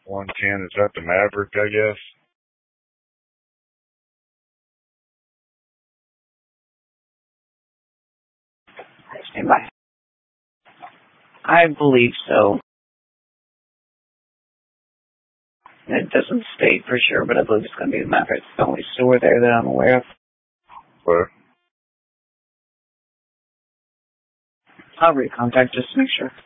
110, is that the Maverick, I guess? Stand by. I believe so. It doesn't state for sure, but I believe it's going to be the Maverick. It's the only store there that I'm aware of. What? I'll recontact just to make sure.